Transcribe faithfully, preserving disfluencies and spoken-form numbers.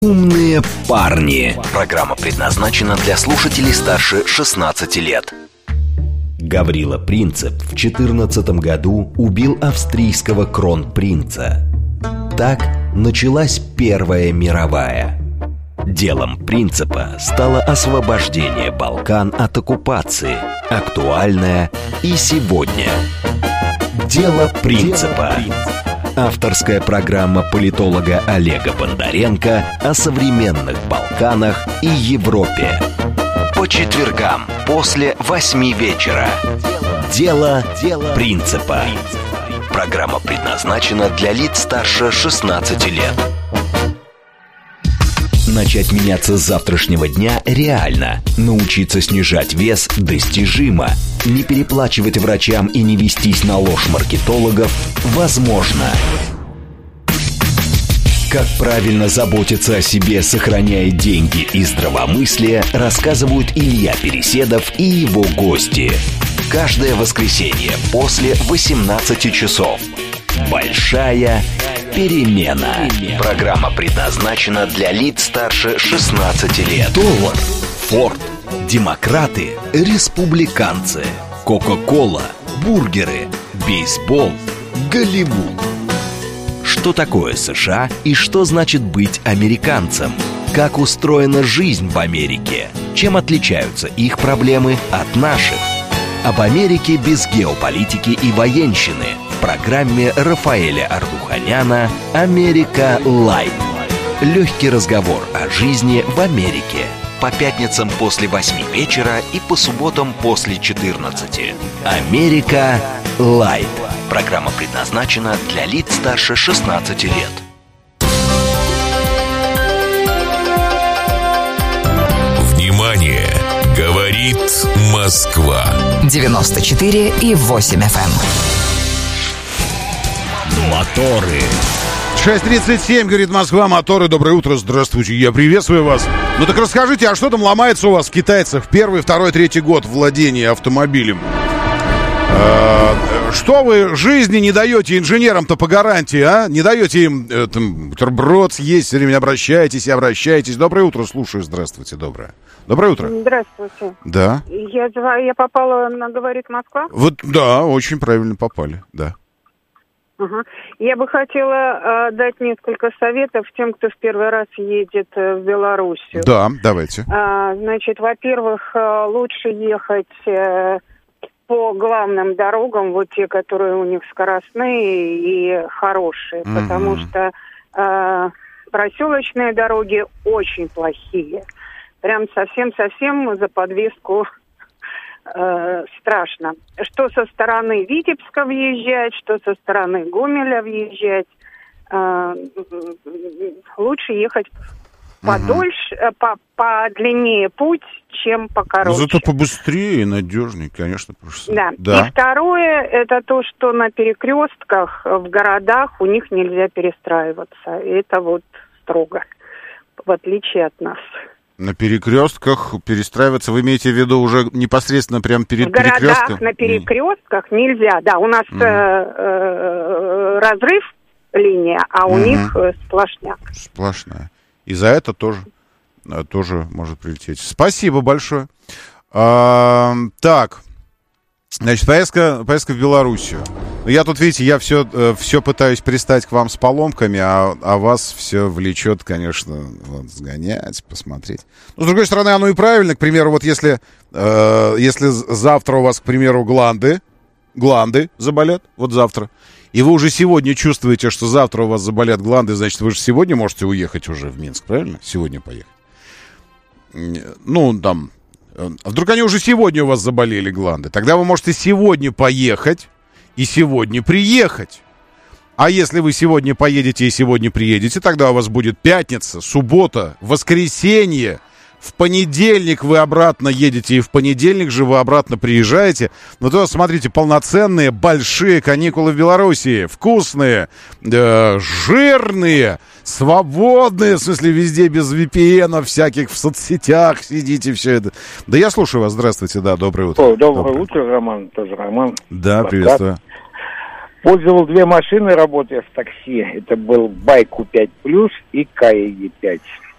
Умные парни. Программа предназначена для слушателей старше шестнадцати лет. Гаврила Принцип в четырнадцатом году убил австрийского кронпринца. Так началась Первая мировая. Делом Принципа стало освобождение Балкан от оккупации, актуальное и сегодня. Дело Принципа. Авторская программа политолога Олега Бондаренко о современных Балканах и Европе. По четвергам после восьми вечера. Дело Принципа. Программа предназначена для лиц старше шестнадцати лет. Начать меняться с завтрашнего дня реально. Научиться снижать вес достижимо. Не переплачивать врачам и не вестись на ложь маркетологов возможно. Как правильно заботиться о себе, сохраняя деньги и здравомыслие, рассказывают Илья Переседов и его гости. Каждое воскресенье после восемнадцати часов. Большая перемена. Программа предназначена для лиц старше шестнадцати лет. Доллар, Форд, демократы, республиканцы, Кока-кола, бургеры, бейсбол, Голливуд. Что такое США и что значит быть американцем? Как устроена жизнь в Америке? Чем отличаются их проблемы от наших? Об Америке без геополитики и военщины в программе Рафаэля Ардуханяна «Америка Лайт». Легкий разговор о жизни в Америке. По пятницам после восьми вечера и по субботам после четырнадцати. «Америка Лайт». Программа предназначена для лиц старше шестнадцати лет. Внимание! Говорит Москва. девяносто четыре и восемь эф эм. Моторы. шесть тридцать семь, говорит Москва, моторы. Доброе утро, здравствуйте, я приветствую вас. Ну так расскажите, а что там ломается у вас, китайцев, первый, второй, третий год владения автомобилем? Что вы жизни не даете инженерам-то по гарантии, а? Не даете им э, там, бутерброд съесть, все время обращаетесь и обращаетесь. Доброе утро, слушаю, здравствуйте, доброе. Доброе утро. Здравствуйте. Да. Я, я попала на «Говорит Москва». Вот, да, очень правильно попали, да. Угу. Я бы хотела э, дать несколько советов тем, кто в первый раз едет э, в Белоруссию. Да, давайте. А, значит, во-первых, э, лучше ехать э, по главным дорогам, вот те, которые у них скоростные и хорошие, угу. Потому что э, проселочные дороги очень плохие. Прям совсем-совсем за подвеску э, страшно. Что со стороны Витебска въезжать, что со стороны Гомеля въезжать. Э, лучше ехать подольше, угу. по, подлиннее путь, чем покороче. Зато побыстрее и надежнее, конечно. Да. да. И второе, это то, что на перекрестках в городах у них нельзя перестраиваться. Это вот строго, в отличие от нас. На перекрестках перестраиваться, вы имеете в виду уже непосредственно прямо перед в городах перекрестком? На перекрестках mm. нельзя, да, у нас mm. э, э, разрыв линия, а у mm-hmm. них э, сплошняк. Сплошная. И за это тоже, тоже может прилететь. Спасибо большое. А, так, значит, поездка, поездка в Белоруссию. Я тут, видите, я все, все пытаюсь пристать к вам с поломками, а, а вас все влечет, конечно, вот, сгонять, посмотреть. Но, с другой стороны, оно и правильно. К примеру, вот если, э, если завтра у вас, к примеру, гланды, гланды заболят, вот завтра, и вы уже сегодня чувствуете, что завтра у вас заболят гланды, значит, вы же сегодня можете уехать уже в Минск, правильно? Сегодня поехать. Ну, там, а вдруг они уже сегодня у вас заболели гланды, тогда вы можете сегодня поехать и сегодня приехать. А если вы сегодня поедете и сегодня приедете, тогда у вас будет пятница, суббота, воскресенье. В понедельник вы обратно едете, и в понедельник же вы обратно приезжаете. Ну, то, смотрите, полноценные, большие каникулы в Белоруссии. Вкусные, э, жирные, свободные, в смысле, везде без ви пи эн, всяких в соцсетях сидите, все это. Да я слушаю вас, здравствуйте, да, доброе утро. О, доброе, доброе утро, Роман, тоже Роман. Да, приветствую. Пользовал две машины, работая в такси. Это был Байку пять плюс и Кая Е пять.